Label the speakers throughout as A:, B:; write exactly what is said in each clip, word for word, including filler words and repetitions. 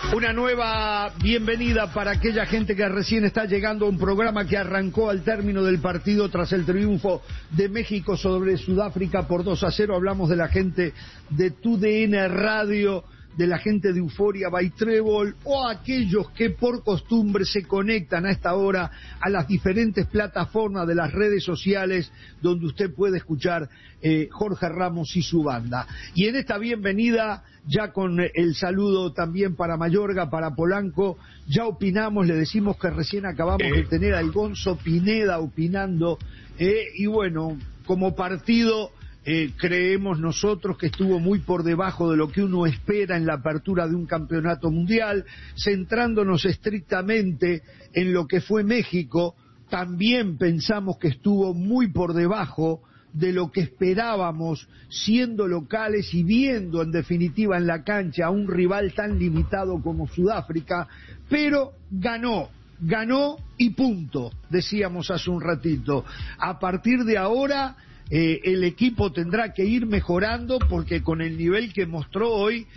A: Una nueva bienvenida para aquella gente que recién está llegando a un programa que arrancó al término del partido tras el triunfo de México sobre Sudáfrica por dos a cero. Hablamos de la gente de T U D N Radio, de la gente de Euforia by Trébol o aquellos que por costumbre se conectan a esta hora a las diferentes plataformas de las redes sociales donde usted puede escuchar eh, Jorge Ramos y su banda. Y en esta bienvenida, ya con el saludo también para Mayorga, para Polanco, ya opinamos, le decimos que recién acabamos eh. de tener al Gonzo Pineda opinando, eh, y bueno, como partido... Eh, creemos nosotros que estuvo muy por debajo de lo que uno espera en la apertura de un campeonato mundial, centrándonos estrictamente en lo que fue México. También pensamos que estuvo muy por debajo de lo que esperábamos siendo locales y viendo en definitiva en la cancha a un rival tan limitado como Sudáfrica, pero ganó. Ganó y punto, decíamos hace un ratito. A partir de ahora... Eh, el equipo tendrá que ir mejorando porque con el nivel que mostró hoy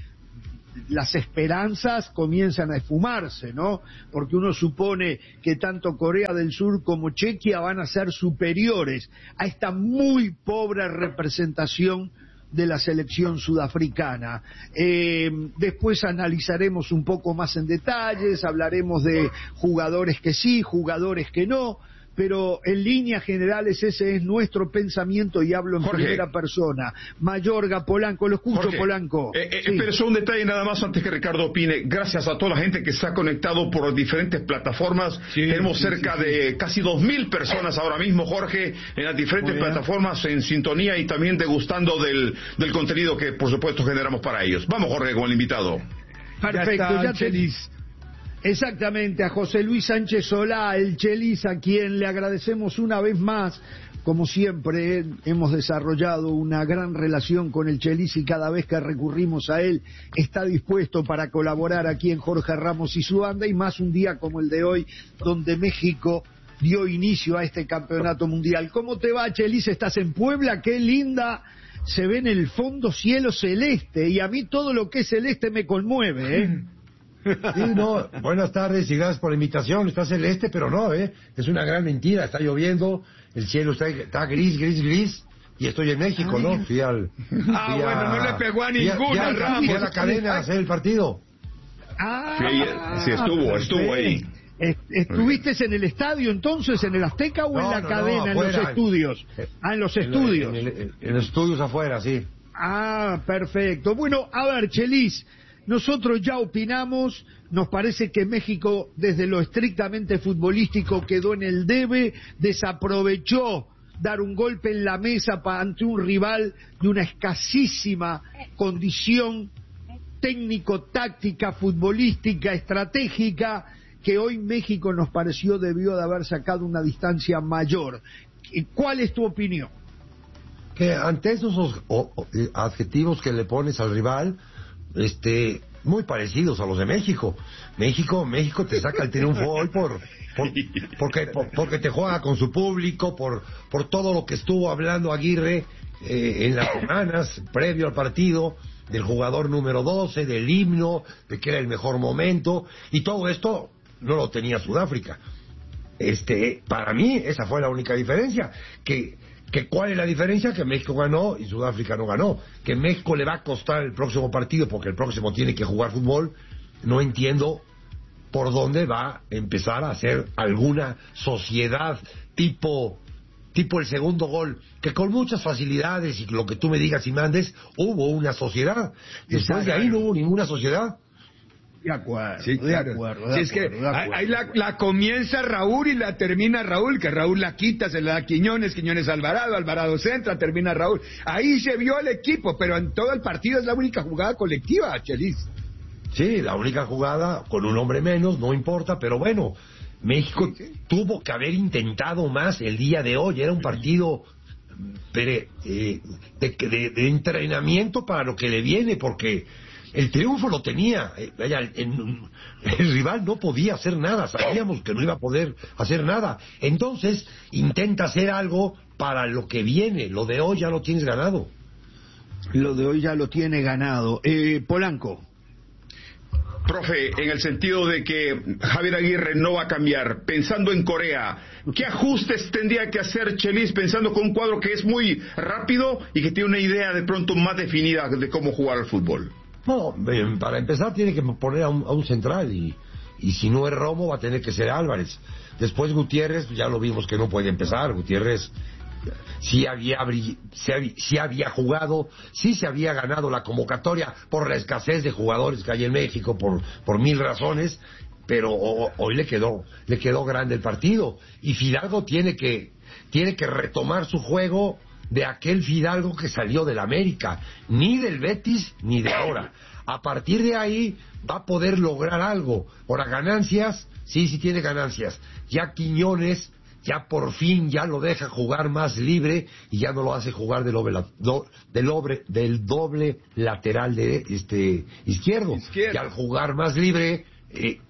A: las esperanzas comienzan a esfumarse, ¿no? Porque uno supone que tanto Corea del Sur como Chequia van a ser superiores a esta muy pobre representación de la selección sudafricana. Eh, después analizaremos un poco más en detalles, hablaremos de jugadores que sí, jugadores que no, pero en líneas generales ese es nuestro pensamiento y hablo en Jorge. Primera persona. Mayorga, Polanco, lo escucho, Jorge, Polanco.
B: Eh, eh, sí. Pero es un detalle nada más antes que Ricardo opine. Gracias a toda la gente que se ha conectado por diferentes plataformas. Sí, Tenemos sí, cerca sí, sí. de casi dos mil personas ahora mismo, Jorge, en las diferentes plataformas en sintonía y también degustando del, del contenido que por supuesto generamos para ellos. Vamos, Jorge, con el invitado.
A: Perfecto, ya, está, ya te... Exactamente, a José Luis Sánchez Solá, el Chelis, a quien le agradecemos una vez más. Como siempre, hemos desarrollado una gran relación con el Chelis y cada vez que recurrimos a él está dispuesto para colaborar aquí en Jorge Ramos y su banda, y más un día como el de hoy, donde México dio inicio a este campeonato mundial. ¿Cómo te va, Chelis? ¿Estás en Puebla? ¡Qué linda! Se ve en el fondo cielo celeste, y a mí todo lo que es celeste me conmueve, ¿eh?
C: Sí, no, buenas tardes y gracias por la invitación. Está celeste, pero no, ¿eh? Es una gran mentira. Está lloviendo, el cielo está, está gris, gris, gris. Y estoy en México, Ay. ¿no? Fui al.
D: Ah,
C: fui
D: bueno,
C: a,
D: no le pegó a ninguna, Ramos.
C: Fui a la cadena a hacer el partido.
A: Ah,
B: sí, sí estuvo, estuvo ahí.
A: ¿Estuviste en el estadio entonces, en el Azteca o no, en la no, cadena, no, afuera, en los estudios? Ah, en los
C: en
A: estudios.
C: En, en, en los estudios afuera, sí.
A: Ah, perfecto. Bueno, a ver, Chelis. Nosotros ya opinamos, nos parece que México, desde lo estrictamente futbolístico, quedó en el debe, desaprovechó dar un golpe en la mesa ante un rival de una escasísima condición técnico-táctica, futbolística, estratégica, que hoy México nos pareció debió de haber sacado una distancia mayor. ¿Cuál es tu opinión?
C: Que ante esos o, o, adjetivos que le pones al rival, este muy parecidos a los de México. México, México te saca el triunfo hoy por, por porque por, porque te juega con su público, por por todo lo que estuvo hablando Aguirre eh, en las semanas previo al partido, del jugador número doce, del himno, de que era el mejor momento, y todo esto no lo tenía Sudáfrica. Este, para mí esa fue la única diferencia, que que ¿cuál es la diferencia? Que México ganó y Sudáfrica no ganó. Que México le va a costar el próximo partido porque el próximo tiene que jugar fútbol. No entiendo por dónde va a empezar a hacer alguna sociedad tipo tipo el segundo gol, que con muchas facilidades y lo que tú me digas y mandes, hubo una sociedad. Después de ahí no hubo ninguna sociedad.
A: De acuerdo,
D: sí, claro.
A: de acuerdo. De
D: sí,
A: acuerdo,
D: es que
A: de acuerdo.
D: ahí la, la comienza Raúl y la termina Raúl, que Raúl la quita, se la da a Quiñones, Quiñones Alvarado, Alvarado centra, termina Raúl. Ahí se vio el equipo, pero en todo el partido es la única jugada colectiva, Chelis.
C: Sí, la única jugada con un hombre menos, no importa, pero bueno, México sí, sí. tuvo que haber intentado más el día de hoy. Era un partido pero, eh, de, de, de entrenamiento para lo que le viene, porque el triunfo lo tenía. Eh, vaya, el, el rival no podía hacer nada, sabíamos que no iba a poder hacer nada. Entonces, intenta hacer algo para lo que viene. Lo de hoy ya lo tienes ganado.
A: Lo de hoy ya lo tiene ganado. Eh, Polanco.
B: Profe, en el sentido de que Javier Aguirre no va a cambiar, pensando en Corea, ¿qué ajustes tendría que hacer Chelis pensando con un cuadro que es muy rápido y que tiene una idea de pronto más definida de cómo jugar al fútbol?
C: No, eh, para empezar tiene que poner a un, a un central y, y si no es Romo va a tener que ser Álvarez. Después Gutiérrez, ya lo vimos que no puede empezar. Gutiérrez sí había, sí había, sí había jugado, sí se había ganado la convocatoria por la escasez de jugadores que hay en México, por, por mil razones, pero o, hoy le quedó, le quedó grande el partido. Y Fidalgo tiene que, tiene que retomar su juego de aquel Fidalgo que salió del América, ni del Betis ni de ahora. A partir de ahí va a poder lograr algo. Ahora, ganancias, sí, sí tiene ganancias. Ya Quiñones, ya por fin ya lo deja jugar más libre y ya no lo hace jugar del doble, do, del doble, del doble lateral de este izquierdo. Izquierdo. Y al jugar más libre eh,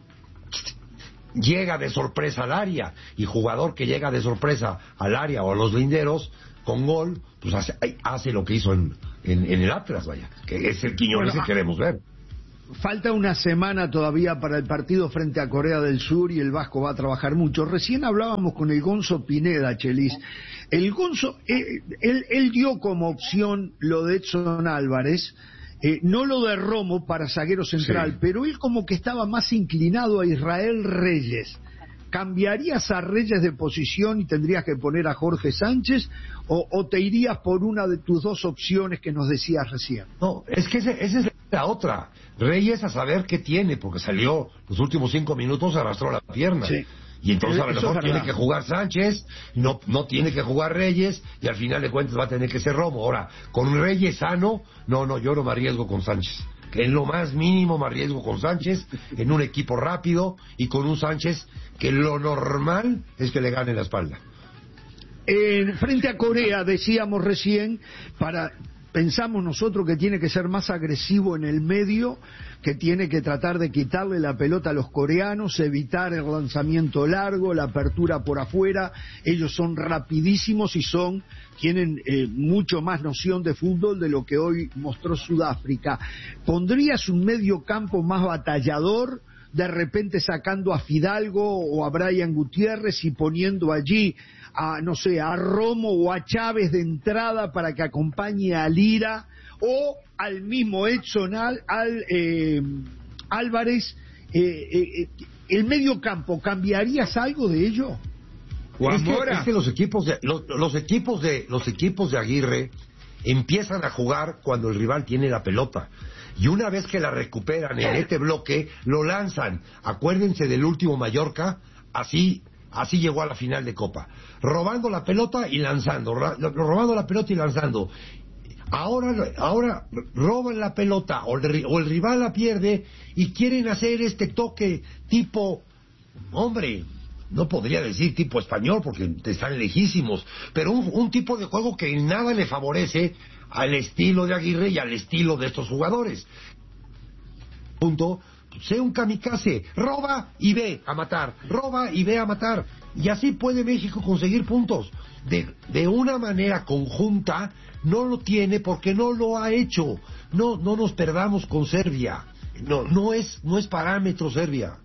C: llega de sorpresa al área, y jugador que llega de sorpresa al área o a los linderos con gol, pues hace, hace lo que hizo en, en, en el Atlas, vaya, que es el Quiñones bueno, que queremos ver.
A: Falta una semana todavía para el partido frente a Corea del Sur y el Vasco va a trabajar mucho. Recién hablábamos con el Gonzo Pineda, Chelis. El Gonzo, eh, él, él dio como opción lo de Edson Álvarez, eh, no lo de Romo para zaguero central, sí, pero él como que estaba más inclinado a Israel Reyes. ¿Cambiarías a Reyes de posición y tendrías que poner a Jorge Sánchez o, o te irías por una de tus dos opciones que nos decías recién?
C: No, es que esa es la otra. Reyes a saber qué tiene, porque salió los últimos cinco minutos, arrastró la pierna. Sí. Y entonces a lo mejor tiene que jugar Sánchez, no, no tiene que jugar Reyes, y al final de cuentas va a tener que ser Romo. Ahora, con Reyes sano, no, no, yo no me arriesgo con Sánchez. Que en lo más mínimo me arriesgo con Sánchez, en un equipo rápido, y con un Sánchez que lo normal es que le gane la espalda.
A: En frente a Corea, decíamos recién, para pensamos nosotros que tiene que ser más agresivo en el medio, que tiene que tratar de quitarle la pelota a los coreanos, evitar el lanzamiento largo, la apertura por afuera. Ellos son rapidísimos y son tienen eh, mucho más noción de fútbol de lo que hoy mostró Sudáfrica. ¿Pondrías un medio campo más batallador, de repente sacando a Fidalgo o a Brian Gutiérrez y poniendo allí a, no sé, a Romo o a Chávez de entrada para que acompañe a Lira, o al mismo Edson al, al eh, Álvarez? eh, eh, el medio campo, ¿cambiarías algo de ello?
C: Es que, es que los equipos de los, los equipos de los equipos de Aguirre empiezan a jugar cuando el rival tiene la pelota, y una vez que la recuperan en este bloque lo lanzan. Acuérdense del último Mallorca, así así llegó a la final de Copa, robando la pelota y lanzando, robando la pelota y lanzando. Ahora ahora roban la pelota o el, o el rival la pierde y quieren hacer este toque tipo, hombre, no podría decir tipo español porque están lejísimos, pero un, un tipo de juego que en nada le favorece al estilo de Aguirre y al estilo de estos jugadores. Punto. Sé un kamikaze, roba y ve a matar, roba y ve a matar, y así puede México conseguir puntos. De, de una manera conjunta no lo tiene porque no lo ha hecho. No, no nos perdamos con Serbia. No, no es, no es parámetro Serbia.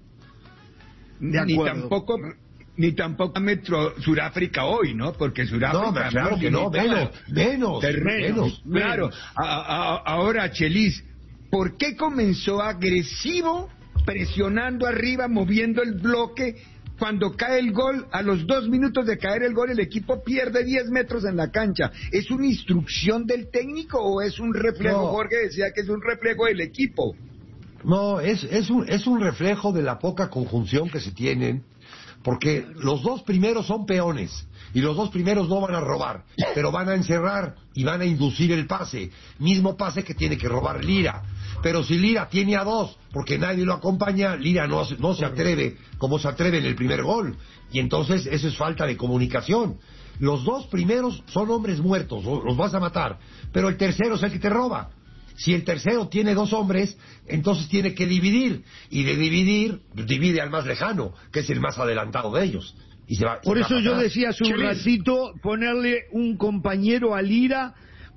D: Ni tampoco ni tampoco Metro Sudáfrica hoy, ¿no? Porque Sudáfrica
C: no, claro que no, menos, menos,
D: menos, claro. A, a, ahora, Chelis, ¿por qué comenzó agresivo, presionando arriba, moviendo el bloque? Cuando cae el gol, a los dos minutos de caer el gol, el equipo pierde diez metros en la cancha. ¿Es una instrucción del técnico o es un reflejo? No. Jorge decía que es un reflejo del equipo.
C: No, es, es, un, es un reflejo de la poca conjunción que se tienen, porque los dos primeros son peones, y los dos primeros no van a robar, pero van a encerrar y van a inducir el pase, mismo pase que tiene que robar Lira. Pero si Lira tiene a dos, porque nadie lo acompaña, Lira no, no se atreve como se atreve en el primer gol, y entonces eso es falta de comunicación. Los dos primeros son hombres muertos, los vas a matar, pero el tercero es el que te roba. Si el tercero tiene dos hombres, entonces tiene que dividir, y de dividir, divide al más lejano, que es el más adelantado de ellos. Y se va,
A: Por
C: se
A: eso
C: va
A: yo decía hace un ratito, ponerle un compañero a Lira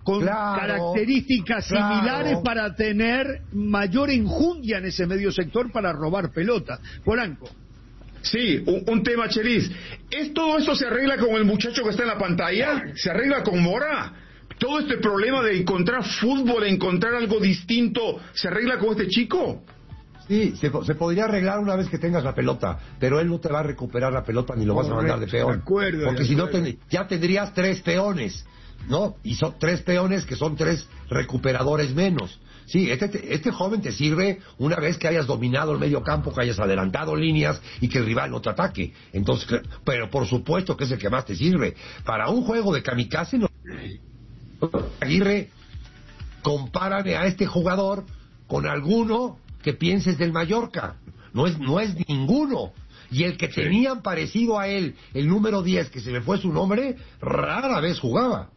A: con
C: claro,
A: características
C: claro.
A: similares para tener mayor enjundia en ese medio sector para robar pelota. Polanco.
B: Sí, un, un tema, Chelis. ¿Es todo eso se arregla con el muchacho que está en la pantalla? ¿Se arregla con Mora? ¿Todo este problema de encontrar fútbol, de encontrar algo distinto, se arregla con este chico?
C: Sí, se, se podría arreglar una vez que tengas la pelota, pero él no te va a recuperar la pelota ni lo vas a mandar de peón.
D: De acuerdo,
C: porque
D: de
C: si no,
D: acuerdo.
C: te, ya tendrías tres peones, ¿no? Y son tres peones que son tres recuperadores menos. Sí, este, este joven te sirve una vez que hayas dominado el medio campo, que hayas adelantado líneas y que el rival no te ataque. Entonces, pero por supuesto que es el que más te sirve. Para un juego de kamikaze, no... Aguirre, compárame a este jugador con alguno que pienses del Mallorca. No es, no es ninguno. Y el que sí. tenían parecido a él, el número diez, que se me fue su nombre, rara vez jugaba.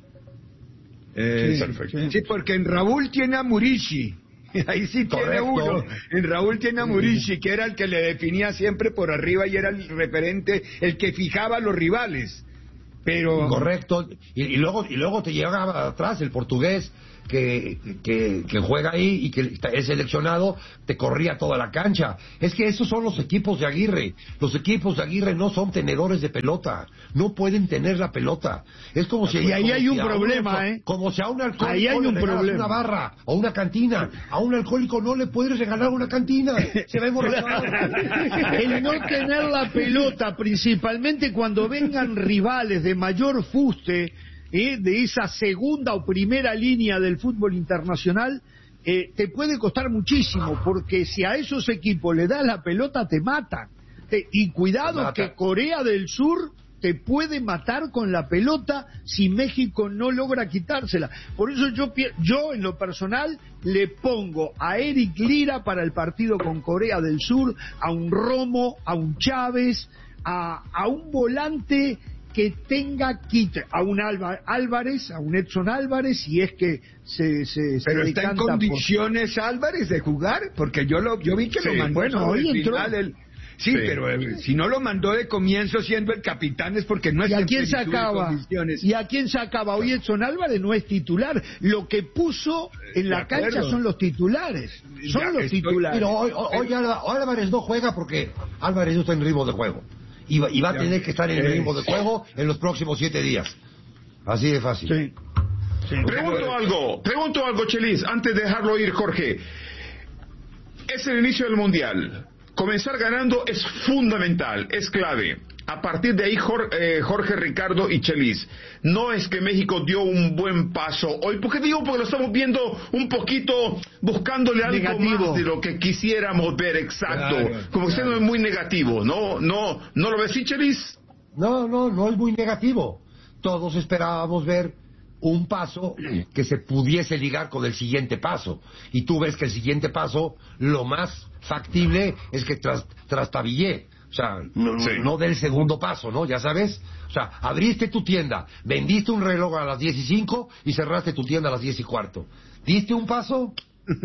D: Eh, sí, perfecto. Sí, porque en Raúl tiene a Murici. Ahí sí tiene
C: Correcto.
D: uno. En Raúl tiene a Murici, que era el que le definía siempre por arriba y era el referente, el que fijaba a los rivales. Pero
C: correcto. Y, y luego y luego te llegaba atrás el portugués que, que, que juega ahí y que es seleccionado, te corría toda la cancha. Es que esos son los equipos de Aguirre. Los equipos de Aguirre no son tenedores de pelota, no pueden tener la pelota. Es como si...
A: Y ahí
C: como
A: hay
C: si
A: un
C: a
A: problema,
C: uno,
A: ¿eh?
C: Como si a un alcohólico
A: ahí hay un
C: le regalas
A: problema.
C: una barra o una cantina. A un alcohólico no le puedes regalar una cantina, se va a emborrachar.
A: El no tener la pelota, principalmente cuando vengan rivales de mayor fuste, ¿eh? de esa segunda o primera línea del fútbol internacional, eh, te puede costar muchísimo, porque si a esos equipos le das la pelota te matan. Te, y cuidado
C: Mata.
A: que Corea del Sur te puede matar con la pelota si México no logra quitársela. Por eso yo, yo en lo personal le pongo a Eric Lira para el partido con Corea del Sur, a un Romo, a un Chávez, a, a un volante que tenga quite, a un Alba, Álvarez, a un Edson Álvarez, si es que se, se, se
D: pero está en condiciones por... Álvarez de jugar, porque yo lo yo vi que
A: sí,
D: lo mandó
A: bueno, hoy entró.
D: Final, el... sí, sí, pero eh, si no lo mandó de comienzo siendo el capitán es porque no es
A: ¿Y a quién sacaba? ¿Y a quién sacaba? Hoy Edson Álvarez no es titular. Lo que puso en la cancha son los titulares. Son ya, los estoy... titulares.
C: Pero hoy, hoy, hoy Álvarez no juega porque Álvarez no está en ritmo de juego. Y va, y va a tener que estar en el ritmo de juego en los próximos siete días. Así de fácil.
A: Sí. Sí.
B: Pregunto algo, pregunto algo, Chelis, antes de dejarlo ir, Jorge. Es el inicio del Mundial. Comenzar ganando es fundamental, es clave. A partir de ahí, Jorge, eh, Jorge Ricardo y Chelis, no es que México dio un buen paso hoy. ¿Por qué digo? Porque lo estamos viendo un poquito buscándole algo negativo. Más de lo que quisiéramos ver, exacto. Claro, como que claro. Siendo muy negativo, ¿no? ¿No no lo ves, Chelis?
C: No, no, no es muy negativo. Todos esperábamos ver un paso que se pudiese ligar con el siguiente paso. Y tú ves que el siguiente paso, lo más factible es que tras, trastabillé. O sea, no, sí. no del segundo paso, ¿no? Ya sabes. O sea, abriste tu tienda, vendiste un reloj a las diez y cinco y cerraste tu tienda a las diez y cuarto. ¿Diste un paso?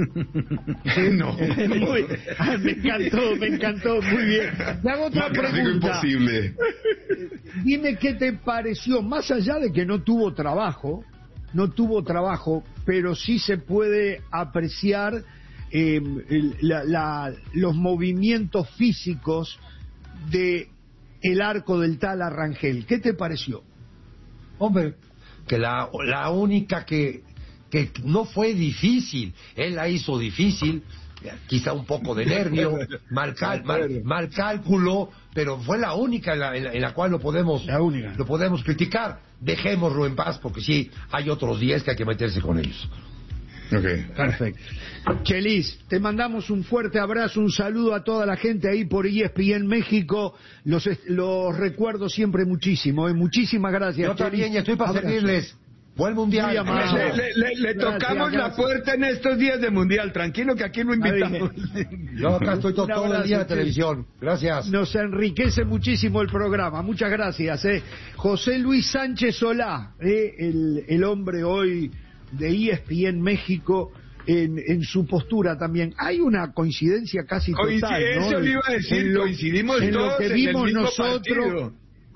A: No. Muy, me encantó, me encantó, muy bien. Te hago otra pregunta.
B: Imposible.
A: Dime qué te pareció, más allá de que no tuvo trabajo, no tuvo trabajo, pero sí se puede apreciar eh, el, la, la, los movimientos físicos de el arco del tal Arrangel. ¿Qué te pareció?
C: Hombre, que la, la única que, que no fue difícil, él la hizo difícil, quizá un poco de nervio, mal, cal, mal, mal cálculo, pero fue la única en la, en la, en la cual lo podemos,
A: la única.
C: lo podemos criticar. Dejémoslo en paz, porque sí, hay otros diez que hay que meterse con ellos.
B: Okay.
A: Perfecto. Chelis, te mandamos un fuerte abrazo, un saludo a toda la gente ahí por E S P N México. Los, los recuerdo siempre muchísimo. ¿eh? Muchísimas gracias.
C: Yo también, ya estoy para abrazo. servirles. Buen mundial.
D: Le, le, le, le tocamos gracias. la puerta en estos días de mundial. Tranquilo que aquí lo invitamos.
C: Yo acá estoy todo, todo el día de televisión. Gracias.
A: Nos enriquece muchísimo el programa. Muchas gracias. ¿eh? José Luis Sánchez Solá, ¿eh? el, el hombre hoy de E S P N México, en, en su postura también. Hay una coincidencia casi total,
D: Coincide,
A: ¿no?
D: Eso le iba a decir,
A: en lo,
D: coincidimos
A: en
D: todos
A: lo que vimos
D: en el mismo
A: nosotros.
D: partido.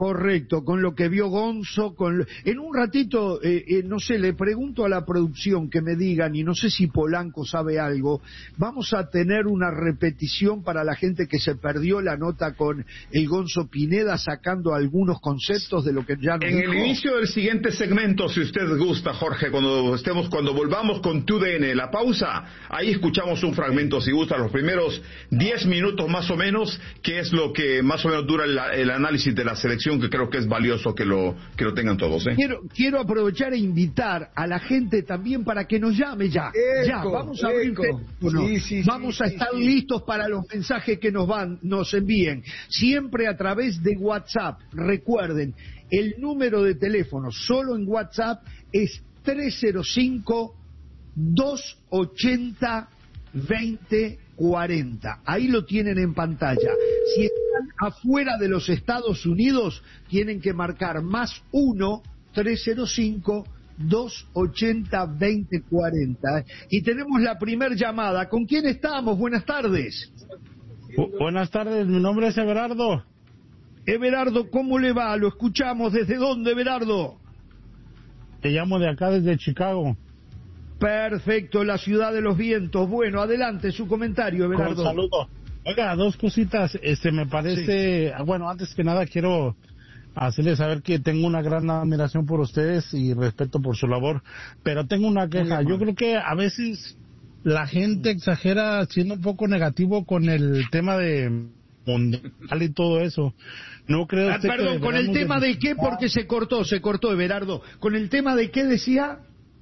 A: Correcto, con lo que vio Gonzo, con... en un ratito, eh, eh, no sé, le pregunto a la producción que me digan, y no sé si Polanco sabe algo, vamos a tener una repetición para la gente que se perdió la nota con el Gonzo Pineda sacando algunos conceptos de lo que ya nos
B: En
A: dijo.
B: el inicio del siguiente segmento, si usted gusta, Jorge, cuando estemos, cuando volvamos con T U D N, la pausa, ahí escuchamos un fragmento, si gusta, los primeros diez minutos más o menos, que es lo que más o menos dura el, el análisis de la selección, que creo que es valioso que lo que lo tengan todos. ¿eh?
A: Quiero, quiero aprovechar e invitar a la gente también para que nos llame ya.
D: Eco,
A: ya, vamos a abrir
D: eco.
A: teléfono.
D: Sí, sí,
A: vamos
D: sí,
A: a
D: sí,
A: estar
D: sí.
A: listos para los mensajes que nos van, nos envíen. Siempre a través de WhatsApp. Recuerden, el número de teléfono solo en WhatsApp es tres cero cinco, dos ochenta, veinte cuarenta. Ahí lo tienen en pantalla. Si están afuera de los Estados Unidos, tienen que marcar más uno, tres cero cinco, dos ochenta, veinte cuarenta. Y tenemos la primer llamada. ¿Con quién estamos? Buenas tardes.
E: Bu- buenas tardes, mi nombre es Everardo.
A: Everardo, ¿cómo le va? Lo escuchamos. ¿Desde dónde, Everardo?
E: Te llamo de acá desde Chicago.
A: Perfecto, la ciudad de los vientos. Bueno, adelante su comentario,
E: Con
A: Everardo.
E: saludo. Oiga, dos cositas. Este, me parece, bueno, antes que nada quiero hacerles saber que tengo una gran admiración por ustedes y respeto por su labor, pero tengo una queja. Yo creo que a veces la gente exagera siendo un poco negativo con el tema de mundial y todo eso. No creo
A: Ah,
E: usted que
A: perdón, ¿con el
E: deberíamos
A: tema de qué? Porque se cortó, se cortó, Everardo. ¿Con el tema de qué decía?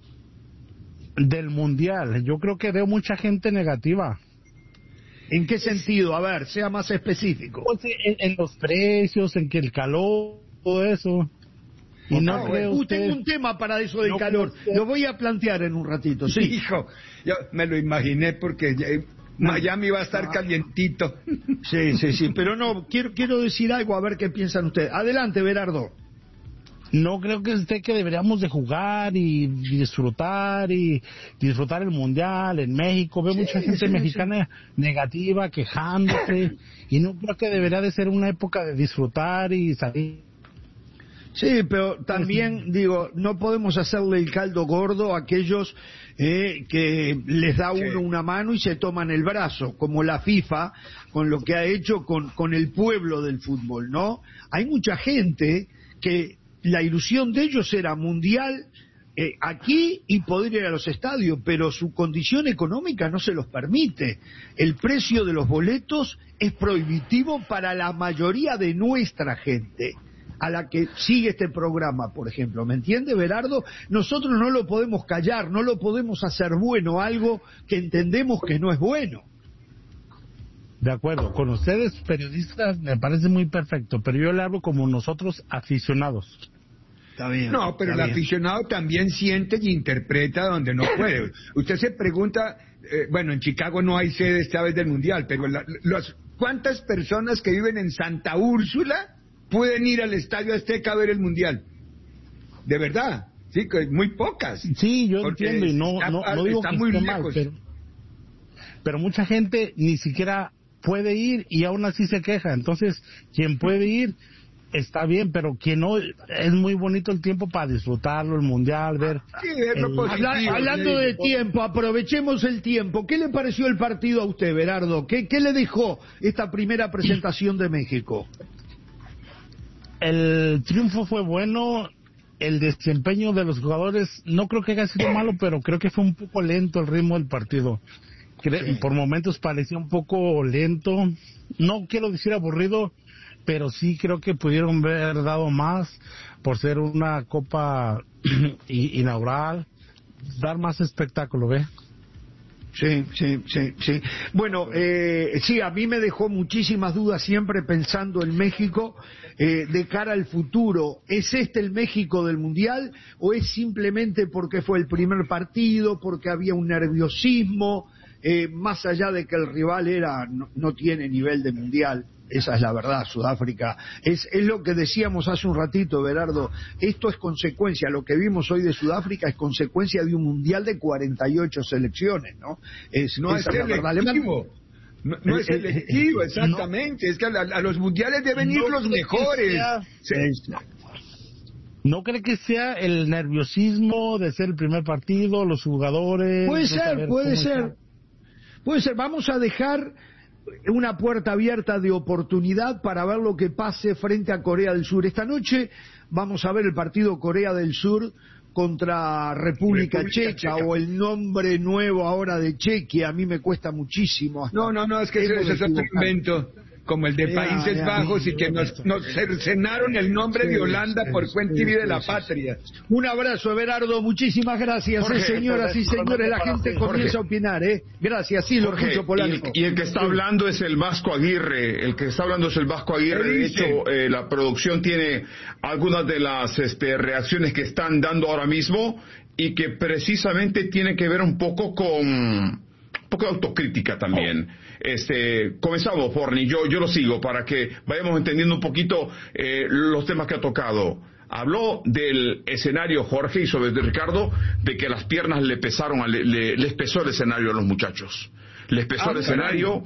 E: del mundial. Yo creo que veo mucha gente negativa.
A: ¿En qué sentido? A ver, sea más específico.
E: Pues en, en los precios, en que el calor, todo eso. Y no
A: Ah,
E: creo
A: uh,
E: usted...
A: tengo un tema para eso del
E: No
A: calor.
E: creo usted-
A: Lo voy a plantear en un ratito, sí.
D: Hijo, yo me lo imaginé porque eh, Miami va a estar calientito.
A: Sí, sí, sí, pero no, quiero quiero decir algo, a ver qué piensan ustedes. Adelante, Berardo.
E: No creo que usted que deberíamos de jugar y disfrutar y disfrutar el mundial en México. Veo
A: Sí,
E: mucha gente
A: sí,
E: mexicana negativa, quejándose, y no creo que debería de ser una época de disfrutar y salir.
A: Sí, pero también, digo, no podemos hacerle el caldo gordo a aquellos eh, que les da uno
D: Sí.
A: una mano y se toman el brazo, como la FIFA, con lo que ha hecho con, con el pueblo del fútbol, ¿no? Hay mucha gente que la ilusión de ellos era mundial eh, aquí y poder ir a los estadios, pero su condición económica no se los permite. El precio de los boletos es prohibitivo para la mayoría de nuestra gente, a la que sigue este programa, por ejemplo. ¿Me entiende, Berardo? Nosotros no lo podemos callar, no lo podemos hacer bueno, algo que entendemos que no es bueno.
E: De acuerdo, con ustedes periodistas me parece muy perfecto, pero yo le hablo como nosotros aficionados.
A: Está bien.
D: No, pero el
A: está bien.
D: aficionado también siente y interpreta donde no puede. Usted se pregunta, eh, bueno, en Chicago no hay sede esta vez del Mundial, pero la, las, ¿cuántas personas que viven en Santa Úrsula pueden ir al Estadio Azteca a ver el Mundial? De verdad, sí, que muy pocas.
E: Sí, yo
D: Porque
E: entiendo y no,
D: está-
E: no, no digo
D: está
E: que
D: muy
E: esté mal,
D: lejos.
E: pero, pero mucha gente ni siquiera puede ir y aún así se queja. Entonces, quien puede ir está bien, pero quien no, es muy bonito el tiempo para disfrutarlo, el mundial, ver.
D: Sí, es lo
E: el-
D: positivo.
A: Habla- hablando de tiempo, aprovechemos el tiempo. ¿Qué le pareció el partido a usted, Berardo? ¿Qué, qué le dejó esta primera presentación de México?
E: El triunfo fue bueno, el desempeño de los jugadores no creo que haya sido malo, pero creo que fue un poco lento el ritmo del partido. Cre-
A: Sí.
E: Por momentos parecía un poco lento, no quiero decir aburrido, pero sí creo que pudieron haber dado más por ser una copa i- inaugural, dar más espectáculo, ¿ve?
A: Sí, sí, sí, sí. Bueno, eh, sí, a mí me dejó muchísimas dudas siempre pensando en México eh, de cara al futuro. ¿Es este el México del Mundial o es simplemente porque fue el primer partido, porque había un nerviosismo, eh, más allá de que el rival era no, no tiene nivel de Mundial? Esa es la verdad, Sudáfrica. Es, es lo que decíamos hace un ratito, Berardo. Esto es consecuencia, lo que vimos hoy de Sudáfrica es consecuencia de un mundial de cuarenta y ocho selecciones, ¿no? Es,
D: No es
A: esa es la verdad. Le
D: selectivo.
A: mando-
D: No, no es selectivo, exactamente. No, es que a, a los mundiales deben ir no los mejores. Sea, sí.
E: ¿No cree que sea el nerviosismo de ser el primer partido, los jugadores?
A: Puede
E: no
A: ser, puede ser. Está? Puede ser. Vamos a dejar una puerta abierta de oportunidad para ver lo que pase frente a Corea del Sur. Esta noche vamos a ver el partido Corea del Sur contra República, República Checa, Checa, o el nombre nuevo ahora de Chequia. A mí me cuesta muchísimo.
D: No, no, no, es que ese es otro invento, como el de ya, Países ya, Bajos, ya, y que nos, nos cercenaron el nombre sí, de Holanda sí, por Cuenta sí, de sí, la sí, Patria.
A: Un abrazo, Everardo, muchísimas gracias. Jorge, eh, señoras y señores, la gente Jorge, comienza a opinar, ¿eh? Gracias, sí, lo escucho, Polanco.
B: Y, y el que está hablando es el Vasco Aguirre, el que está hablando es el Vasco Aguirre. De hecho, eh, la producción tiene algunas de las este, reacciones que están dando ahora mismo y que precisamente tiene que ver un poco con... un poco de autocrítica también. Oh. Este, comenzamos, Forni, yo, yo lo sigo para que vayamos entendiendo un poquito eh, los temas que ha tocado. Habló del escenario, Jorge, y sobre Ricardo, de que las piernas le pesaron, le, le, les pesó el escenario a los muchachos. Les pesó ah, el escenario.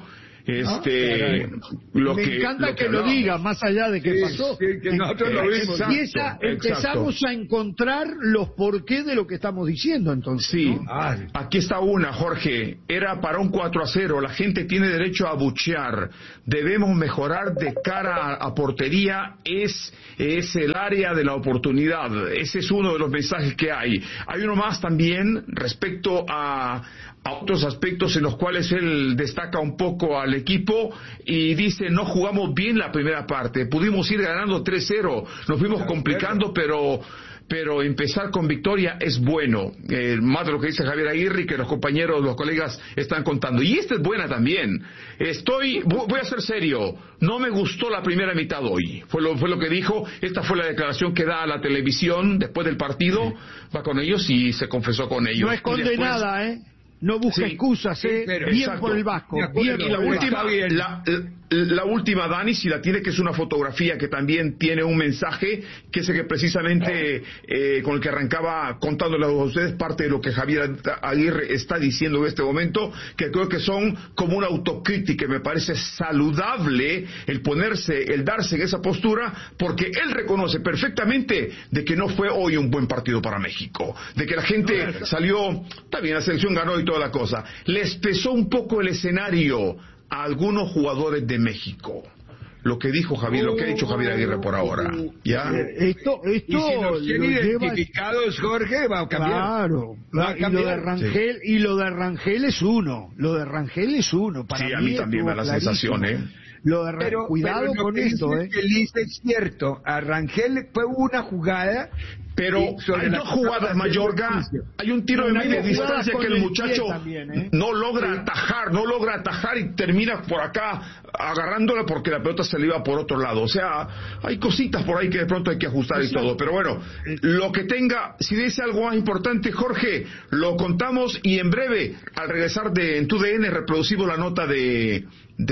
B: Este,
A: ah, lo me que, encanta lo que, que lo diga, más allá de qué sí, pasó.
D: Sí, que nosotros lo vimos.
A: Empieza, empezamos exacto. a encontrar los porqués de lo que estamos diciendo, entonces.
B: Sí,
A: ¿no?
B: ah, aquí está una, Jorge. Era para un cuatro a cero. La gente tiene derecho a abuchear. Debemos mejorar de cara a, a portería. Es, es el área de la oportunidad. Ese es uno de los mensajes que hay. Hay uno más también respecto a, a otros aspectos en los cuales él destaca un poco al equipo y dice: no jugamos bien la primera parte, pudimos ir ganando tres cero, nos fuimos complicando, pero pero empezar con victoria es bueno, eh, más de lo que dice Javier Aguirre, que los compañeros, los colegas están contando, y esta es buena también. Estoy, voy a ser serio, no me gustó la primera mitad hoy, fue lo, fue lo que dijo. Esta fue la declaración que da a la televisión después del partido, sí. Va con ellos y se confesó con ellos.
A: No esconde después... nada, ¿eh? No busca sí, excusas, ¿eh? Sí, pero, bien exacto. Por el Vasco. Bien,
B: y la última, la, la, la última, Dani, si la tiene, que es una fotografía que también tiene un mensaje, que es el que precisamente eh, con el que arrancaba contándole a ustedes parte de lo que Javier Aguirre está diciendo en este momento, que creo que son como una autocrítica. Me parece saludable el ponerse, el darse en esa postura, porque él reconoce perfectamente de que no fue hoy un buen partido para México, de que la gente no, salió, está bien, la selección ganó y toda la cosa. Les pesó un poco el escenario a algunos jugadores de México. Lo que dijo Javier, lo que ha dicho Javier Aguirre por ahora. ¿Ya?
A: Esto, esto
D: y si los tiene identificados, lleva... Jorge, va a cambiar.
A: Claro, va a cambiar. Y lo de Rangel, sí. y lo de Rangel es uno. Lo de Rangel es uno. Para
B: sí,
A: mí
B: a mí también me da la sensación, ¿eh?
A: Lo de Rangel, pero, cuidado
D: pero
A: con esto, ¿eh?
D: Que dice es cierto. A Rangel fue una jugada.
B: Pero hay dos jugadas, Mayorga, hay un tiro de media distancia que el muchacho también, ¿eh? no logra sí. atajar, no logra atajar y termina por acá agarrándola porque la pelota se le iba por otro lado. O sea, hay cositas por ahí que de pronto hay que ajustar y todo. Pero bueno, lo que tenga, si dice algo más importante, Jorge, lo contamos y en breve, al regresar de en tu D N, reproducimos la nota de,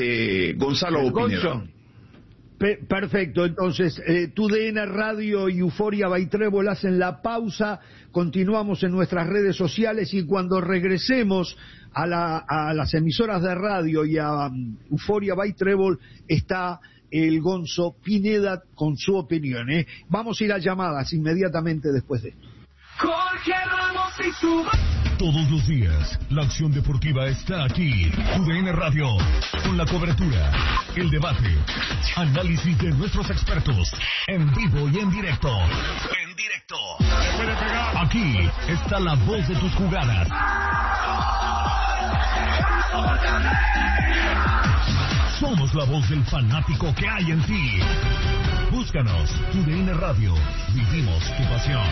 B: de Gonzalo Pineda.
A: Perfecto, entonces eh, tu D N Radio y Euforia by Trébol hacen la pausa, continuamos en nuestras redes sociales y cuando regresemos a, la, a las emisoras de radio y a um, Euforia by Trébol está el Gonzo Pineda con su opinión. ¿eh? Vamos a ir a llamadas inmediatamente después de esto.
F: Jorge Ramos y su...
G: Todos los días, la acción deportiva está aquí. Tu D N Radio, con la cobertura, el debate, análisis de nuestros expertos, en vivo y en directo. En directo. Aquí está la voz de tus jugadas. Somos la voz del fanático que hay en ti. Búscanos, Tu D N Radio. Vivimos tu pasión.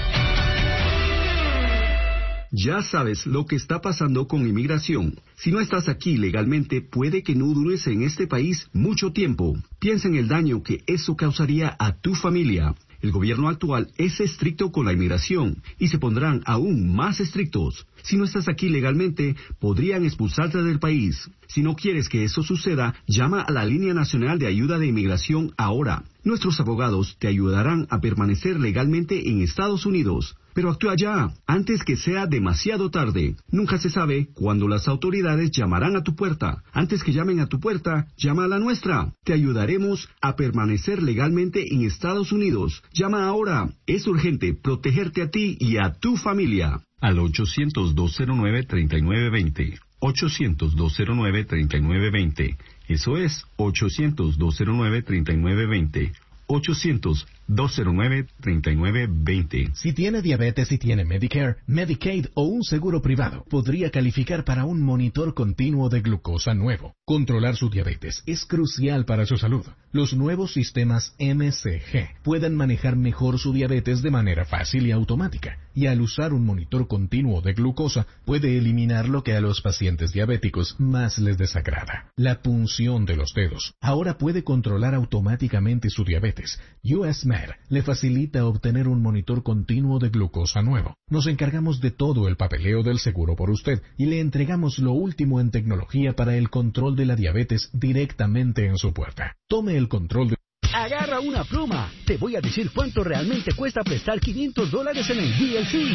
H: Ya sabes lo que está pasando con inmigración. Si no estás aquí legalmente, puede que no dures en este país mucho tiempo. Piensa en el daño que eso causaría a tu familia. El gobierno actual es estricto con la inmigración y se pondrán aún más estrictos. Si no estás aquí legalmente, podrían expulsarte del país. Si no quieres que eso suceda, llama a la Línea Nacional de Ayuda de Inmigración ahora. Nuestros abogados te ayudarán a permanecer legalmente en Estados Unidos. Pero actúa ya, antes que sea demasiado tarde. Nunca se sabe cuándo las autoridades llamarán a tu puerta. Antes que llamen a tu puerta, llama a la nuestra. Te ayudaremos a permanecer legalmente en Estados Unidos. Llama ahora. Es urgente protegerte a ti y a tu familia. Al ochocientos, dos cero nueve, treinta y nueve veinte. ochocientos, dos cero nueve, treinta y nueve veinte. Eso es ochocientos, dos cero nueve, treinta y nueve veinte. ochocientos, dos cero nueve, treinta y nueve veinte.
I: Si tiene diabetes y tiene Medicare, Medicaid o un seguro privado, podría calificar para un monitor continuo de glucosa nuevo. Controlar su diabetes es crucial para su salud. Los nuevos sistemas M C G pueden manejar mejor su diabetes de manera fácil y automática. Y al usar un monitor continuo de glucosa, puede eliminar lo que a los pacientes diabéticos más les desagrada: la punción de los dedos. Ahora puede controlar automáticamente su diabetes. U S Med le facilita obtener un monitor continuo de glucosa nuevo. Nos encargamos de todo el papeleo del seguro por usted y le entregamos lo último en tecnología para el control de la diabetes directamente en su puerta. Tome el control de...
J: Agarra una pluma. Te voy a decir cuánto realmente cuesta prestar quinientos dólares en el D L C.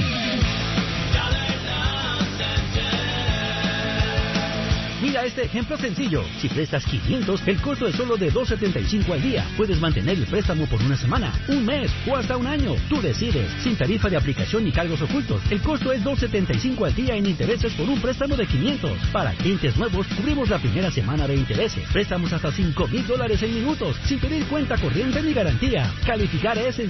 J: Mira este ejemplo sencillo. Si prestas quinientos, el costo es solo de dos setenta y cinco al día. Puedes mantener el préstamo por una semana, un mes o hasta un año. Tú decides. Sin tarifa de aplicación ni cargos ocultos. El costo es dos setenta y cinco al día en intereses por un préstamo de quinientos. Para clientes nuevos, cubrimos la primera semana de intereses. Préstamos hasta cinco mil dólares en minutos, sin pedir cuenta corriente ni garantía. Calificar es en